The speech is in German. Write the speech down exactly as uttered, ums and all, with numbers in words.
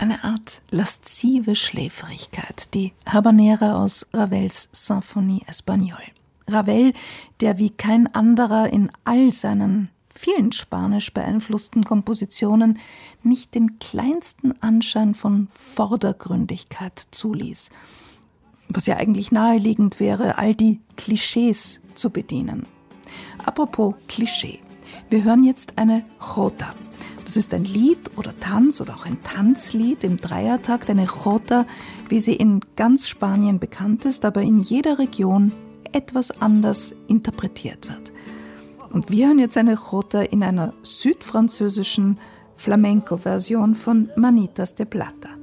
Eine Art laszive Schläfrigkeit, die Habanera aus Ravels Symphonie Espagnole. Ravel, der wie kein anderer in all seinen vielen spanisch beeinflussten Kompositionen nicht den kleinsten Anschein von Vordergründigkeit zuließ, was ja eigentlich naheliegend wäre, all die Klischees zu bedienen. Apropos Klischee, wir hören jetzt eine Jota. Das ist ein Lied oder Tanz oder auch ein Tanzlied im Dreiertakt, eine Jota, wie sie in ganz Spanien bekannt ist, aber in jeder Region etwas anders interpretiert wird. Und wir hören jetzt eine Jota in einer südfranzösischen Flamenco-Version von Manitas de Plata.